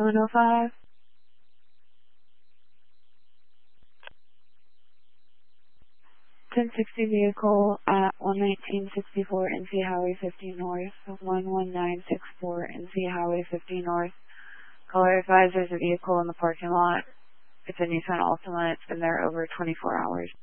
105. 1060 vehicle at 11964 NC Highway 50 North, 11964 NC Highway 50 North. Caller advised there's a vehicle in the parking lot. It's a Nissan Altima. It's been there over 24 hours.